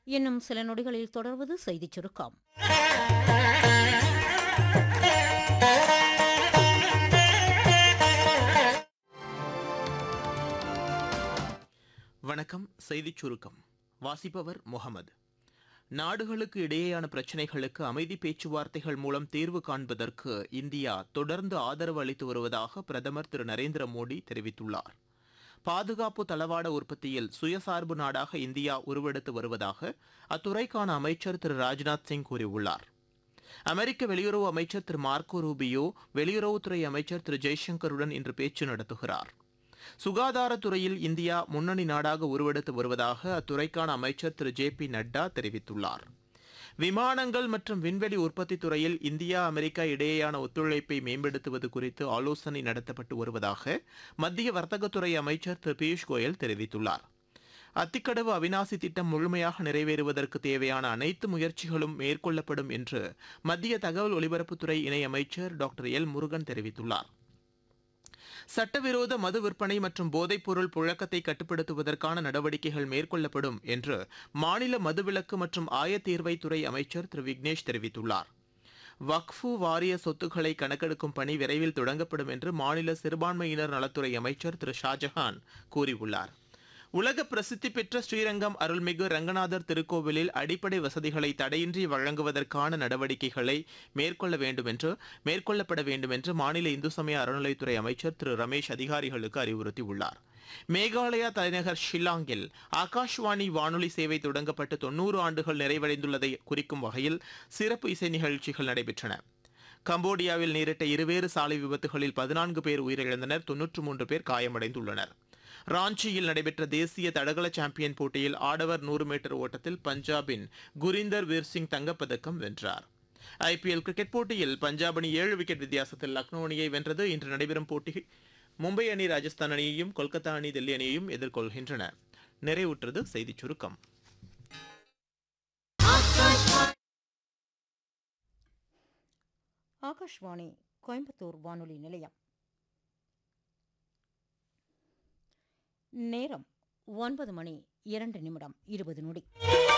இன்னும் சில நொடிகளில் தொடர்வது செய்திச் சுருக்கம். வணக்கம். செய்திச் சுருக்கம் வாசிப்பவர் முகமது. நாடுகளுக்கு இடையேயான பிரச்சினைகளுக்கு அமைதி பேச்சுவார்த்தைகள் மூலம் தீர்வு காண்பதற்கு இந்தியா தொடர்ந்து ஆதரவு அளித்து வருவதாக பிரதமர் திரு நரேந்திர மோடி தெரிவித்துள்ளார். பாதுகாப்பு தளவாட உற்பத்தியில் சுயசார்பு நாடாக இந்தியா உருவெடுத்து வருவதாக அத்துறைக்கான அமைச்சர் திரு ராஜ்நாத் சிங் கூறியுள்ளார். அமெரிக்க வெளியுறவு அமைச்சர் திரு மார்க்கோ ரூபியோ வெளியுறவுத்துறை அமைச்சர் திரு ஜெய்சங்கருடன் இன்று பேச்சு நடத்துகிறார். சுகாதாரத்துறையில் இந்தியா முன்னணி நாடாக உருவெடுத்து வருவதாக அத்துறைக்கான அமைச்சர் திரு ஜே பி நட்டா தெரிவித்துள்ளார். விமானங்கள் மற்றும் விண்வெளி உற்பத்தி துறையில் இந்தியா அமெரிக்கா இடையேயான ஒத்துழைப்பை மேம்படுத்துவது குறித்து ஆலோசனை நடத்தப்பட்டு வருவதாக மத்திய வர்த்தகத்துறை அமைச்சர் திரு பியூஷ் கோயல் தெரிவித்துள்ளார். அத்திக்கடவு அவினாசி திட்டம் முழுமையாக நிறைவேறுவதற்கு தேவையான அனைத்து முயற்சிகளும் மேற்கொள்ளப்படும் என்று மத்திய தகவல் ஒலிபரப்புத்துறை இணையமைச்சர் டாக்டர் எல் முருகன் தெரிவித்துள்ளார். சட்டவிரோத மது விற்பனை மற்றும் போதைப்பொருள் புழக்கத்தை கட்டுப்படுத்துவதற்கான நடவடிக்கைகள் மேற்கொள்ளப்படும் என்று மாநில மதுவிலக்கு மற்றும் ஆயத்தீர்வைத்துறை அமைச்சர் திரு விக்னேஷ் தெரிவித்துள்ளார். வக்ஃபு வாரிய சொத்துக்களை கணக்கெடுக்கும் பணி விரைவில் தொடங்கப்படும் என்று மாநில சிறுபான்மையினர் நலத்துறை அமைச்சர் திரு ஷாஜஹான் கூறியுள்ளார். உலக பிரசித்தி பெற்ற ஸ்ரீரங்கம் அருள்மிகு ரங்கநாதர் திருக்கோவிலில் அடிப்படை வசதிகளை தடையின்றி வழங்குவதற்கான நடவடிக்கைகளை மேற்கொள்ளப்பட வேண்டும் என்று மாநில இந்து சமய அறநிலையத்துறை அமைச்சர் திரு ரமேஷ் அதிகாரிகளுக்கு அறிவுறுத்தியுள்ளார். மேகாலயா தலைநகர் ஷில்லாங்கில் ஆகாஷ்வாணி வானொலி சேவை தொடங்கப்பட்டு 90 ஆண்டுகள் நிறைவடைந்துள்ளதை குறிக்கும் வகையில் சிறப்பு இசை நிகழ்ச்சிகள் நடைபெற்றன. கம்போடியாவில் நேரிட்ட இருவேறு சாலை விபத்துகளில் 14 பேர் உயிரிழந்தனர், 93 பேர் காயமடைந்துள்ளனர். ராஞ்சியில் நடைபெற்ற தேசிய தடகள சாம்பியன் போட்டியில் ஆடவர் 100 மீட்டர் ஓட்டத்தில் பஞ்சாபின் குரிந்தர் வீர் சிங் தங்கப்பதக்கம் வென்றார். ஐபிஎல் கிரிக்கெட் போட்டியில் பஞ்சாப் அணி 7 விக்கெட் வித்தியாசத்தில் லக்னோ அணியை வென்றது. இன்று நடைபெறும் போட்டி மும்பை அணி ராஜஸ்தான் அணியையும், கொல்கத்தா அணி தில்லி அணியையும் எதிர்கொள்கின்றன. நிறைவுற்றது செய்திச் சுருக்கம். ஆகாஷ்வாணி கோயம்புத்தூர் வானொலி நிலையம். நேரம் 9:02 20